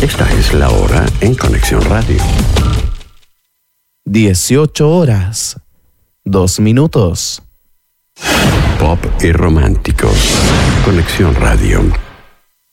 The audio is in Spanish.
Esta es la hora en Conexión Radio. 18 horas, 2 minutos. Pop y romántico. Conexión Radio.